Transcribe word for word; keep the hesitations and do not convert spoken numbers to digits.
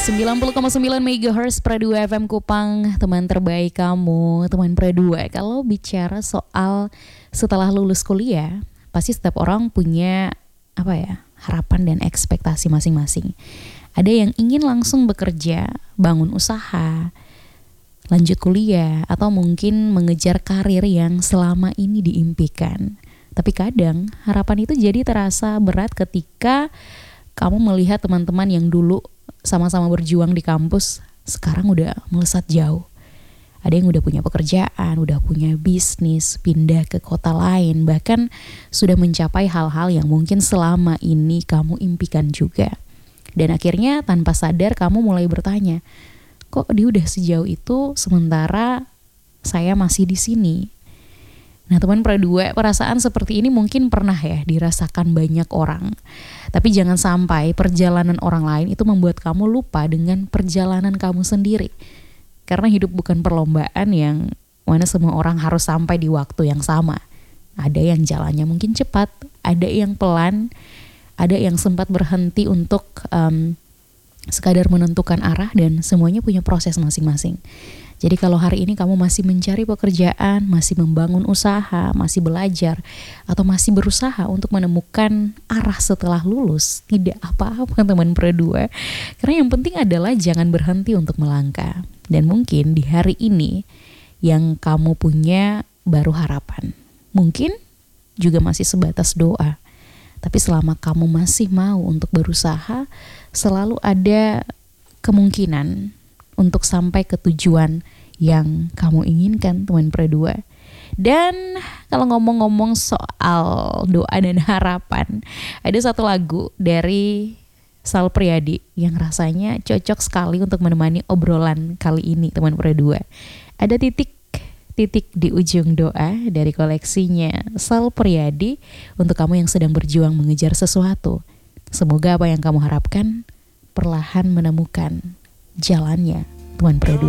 sembilan puluh koma sembilan megahertz Pradua F M Kupang, teman terbaik kamu, teman Pradua. Kalau bicara soal setelah lulus kuliah, pasti setiap orang punya apa ya, harapan dan ekspektasi masing-masing. Ada yang ingin langsung bekerja, bangun usaha, lanjut kuliah, atau mungkin mengejar karir yang selama ini diimpikan. Tapi kadang harapan itu jadi terasa berat ketika kamu melihat teman-teman yang dulu sama-sama berjuang di kampus sekarang udah melesat jauh. Ada yang udah punya pekerjaan, udah punya bisnis, pindah ke kota lain, bahkan sudah mencapai hal-hal yang mungkin selama ini kamu impikan juga. Dan akhirnya tanpa sadar kamu mulai bertanya, kok dia udah sejauh itu sementara saya masih di sini. Nah, teman Pradua, perasaan seperti ini mungkin pernah ya dirasakan banyak orang. Tapi jangan sampai perjalanan orang lain itu membuat kamu lupa dengan perjalanan kamu sendiri. Karena hidup bukan perlombaan yang mana semua orang harus sampai di waktu yang sama. Ada yang jalannya mungkin cepat, ada yang pelan, ada yang sempat berhenti untuk um, sekadar menentukan arah, dan semuanya punya proses masing-masing. Jadi kalau hari ini kamu masih mencari pekerjaan, masih membangun usaha, masih belajar, atau masih berusaha untuk menemukan arah setelah lulus, tidak apa-apa teman Pradua. Karena yang penting adalah jangan berhenti untuk melangkah. Dan mungkin di hari ini yang kamu punya baru harapan. Mungkin juga masih sebatas doa. Tapi selama kamu masih mau untuk berusaha, selalu ada kemungkinan untuk sampai ke tujuan yang kamu inginkan, teman Pradua. Dan kalau ngomong-ngomong soal doa dan harapan, ada satu lagu dari Sal Priadi yang rasanya cocok sekali untuk menemani obrolan kali ini, teman Pradua. Ada titik-titik di ujung doa dari koleksinya Sal Priadi untuk kamu yang sedang berjuang mengejar sesuatu. Semoga apa yang kamu harapkan perlahan menemukan jalannya, teman Pradua.